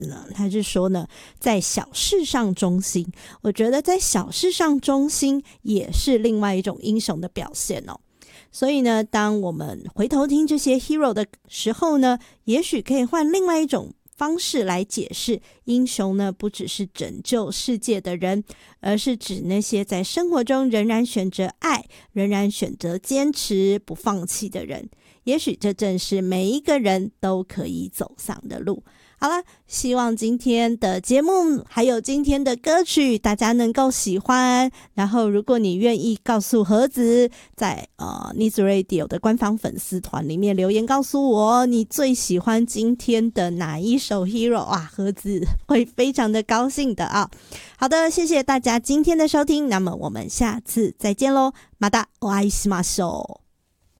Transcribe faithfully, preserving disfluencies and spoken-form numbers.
呢？他是说呢，在小事上忠心。我觉得在小事上忠心也是另外一种英雄的表现哦。所以呢，当我们回头听这些 hero 的时候呢，也许可以换另外一种方式来解释，英雄呢不只是拯救世界的人，而是指那些在生活中仍然选择爱，仍然选择坚持不放弃的人。也许这正是每一个人都可以走上的路。好了，希望今天的节目还有今天的歌曲大家能够喜欢。然后如果你愿意告诉盒子，在呃 Needs Radio 的官方粉丝团里面留言告诉我你最喜欢今天的哪一首 Hero 啊，盒子会非常的高兴的啊。好的，谢谢大家今天的收听，那么我们下次再见咯。またお会いしましょう。